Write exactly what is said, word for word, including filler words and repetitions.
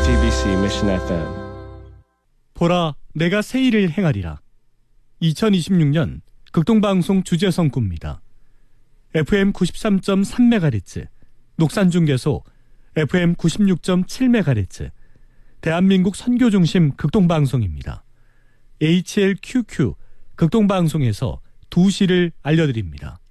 제이티비씨 Mission 에프엠. 보라, 내가 새 일을 행하리라. 이천이십육 년 극동방송 주제성구입니다. 에프엠 구십삼 점 삼 메가헤르츠, 녹산중계소 에프엠 구십육 점 칠 메가헤르츠, 대한민국 선교중심 극동방송입니다. 에이치엘큐큐 극동방송에서 두 시를 알려드립니다.